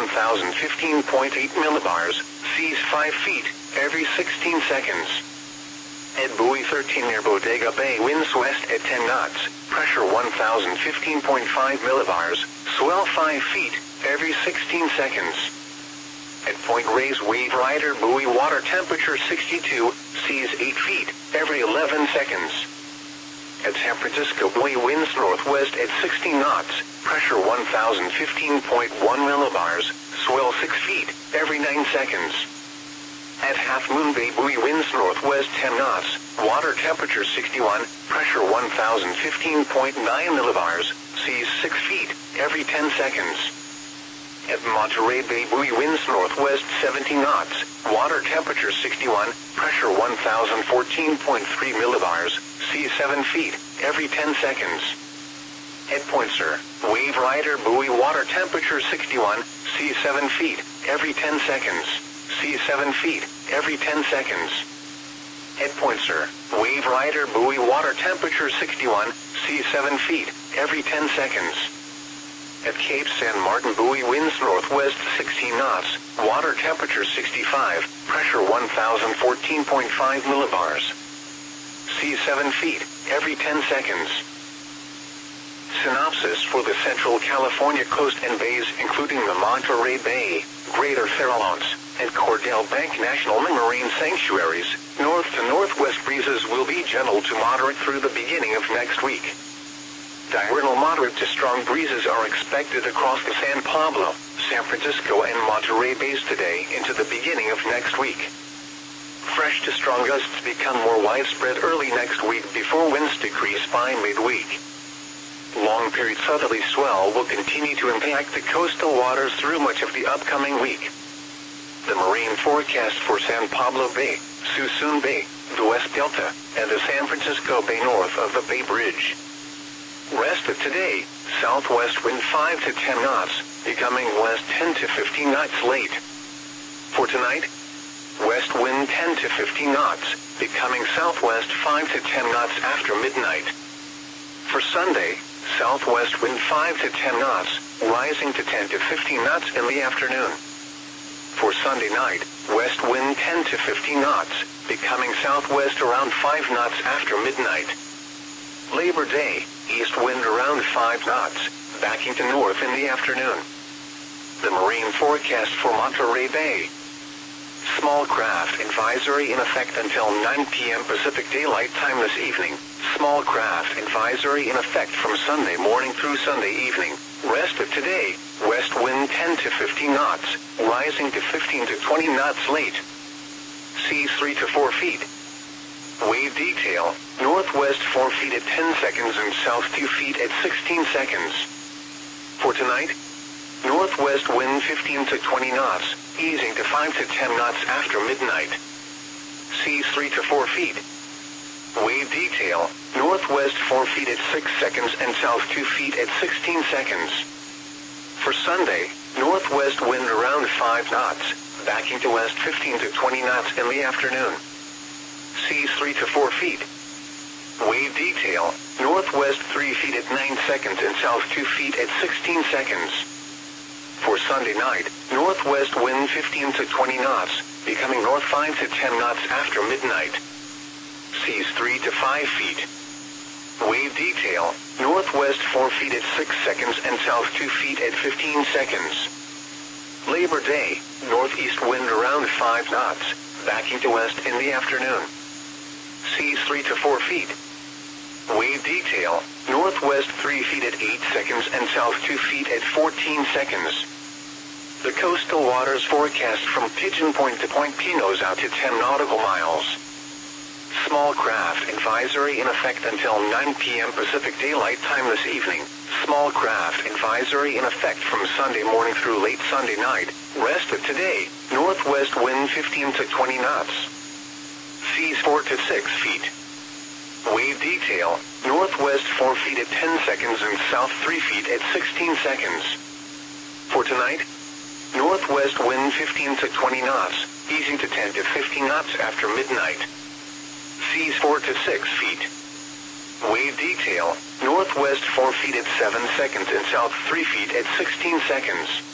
1015.8 millibars, seas 5 feet, every 16 seconds. At buoy 13 near Bodega Bay, winds west at 10 knots, pressure 1015.5 millibars, swell 5 feet, every 16 seconds. At Point Reyes Wave Rider buoy, water temperature 62, seas 8 feet, every 11 seconds. At San Francisco buoy, winds northwest at 16 knots, pressure 1015.1 millibars, swell 6 feet, every 9 seconds. At Half Moon Bay buoy, winds northwest 10 knots, water temperature 61, pressure 1015.9 millibars, seas 6 feet, every 10 seconds. At Monterey Bay buoy, winds northwest 17 knots, water temperature 61, pressure 1014.3 millibars, seas 7 feet, every 10 seconds. At Point Sur, Wave Rider buoy, water temperature 61, seas 7 feet, every 10 seconds, seas 7 feet, every 10 seconds. At Point Sur, Wave Rider buoy, water temperature 61, seas 7 feet, every 10 seconds. At Cape San Martin buoy, winds northwest 16 knots, water temperature 65, pressure 1014.5 millibars. Seas 7 feet, every 10 seconds. Synopsis for the Central California coast and bays, including the Monterey Bay, Greater Farallones, and Cordell Bank National Marine Sanctuaries. North to northwest breezes will be gentle to moderate through the beginning of next week. Diurnal moderate to strong breezes are expected across the San Pablo, San Francisco, and Monterey Bays today into the beginning of next week. Fresh to strong gusts become more widespread early next week before winds decrease by midweek. Long-period southerly swell will continue to impact the coastal waters through much of the upcoming week. The marine forecast for San Pablo Bay, Suisun Bay, the West Delta, and the San Francisco Bay north of the Bay Bridge. Rest of today, southwest wind 5 to 10 knots, becoming west 10 to 15 knots late. For tonight, west wind 10 to 15 knots, becoming southwest 5 to 10 knots after midnight. For Sunday, southwest wind 5 to 10 knots, rising to 10 to 15 knots in the afternoon. For Sunday night, west wind 10 to 15 knots, becoming southwest around 5 knots after midnight. Labor Day, east wind around 5 knots, backing to north in the afternoon. The marine forecast for Monterey Bay. Small craft advisory in effect until 9 p.m. Pacific Daylight Time this evening. Small craft advisory in effect from Sunday morning through Sunday evening. Rest of today, west wind 10 to 15 knots, rising to 15 to 20 knots late. Seas 3 to 4 feet. Wave detail, northwest 4 feet at 10 seconds and south 2 feet at 16 seconds. For tonight, northwest wind 15 to 20 knots, easing to 5 to 10 knots after midnight. Seas 3 to 4 feet. Wave detail, northwest 4 feet at 6 seconds and south 2 feet at 16 seconds. For Sunday, northwest wind around 5 knots, backing to west 15 to 20 knots in the afternoon. Seas 3 to 4 feet. Wave detail, northwest 3 feet at 9 seconds and south 2 feet at 16 seconds. For Sunday night, northwest wind 15 to 20 knots, becoming north 5 to 10 knots after midnight. Seas 3 to 5 feet. Wave detail, northwest 4 feet at 6 seconds and south 2 feet at 15 seconds. Labor Day, northeast wind around 5 knots, backing to west in the afternoon. Seas 3 to 4 feet. Wave detail, northwest 3 feet at 8 seconds and south 2 feet at 14 seconds. The coastal waters forecast from Pigeon Point to Point Pinos out to 10 nautical miles. Small craft advisory in effect until 9 p.m. Pacific Daylight Time this evening. Small craft advisory in effect from Sunday morning through late Sunday night. Rest of today, northwest wind 15 to 20 knots. Seas 4 to 6 feet. Wave detail, northwest 4 feet at 10 seconds and south 3 feet at 16 seconds. For tonight, northwest wind 15 to 20 knots, easing to 10 to 15 knots after midnight. Seas 4 to 6 feet. Wave detail, northwest 4 feet at 7 seconds and south 3 feet at 16 seconds.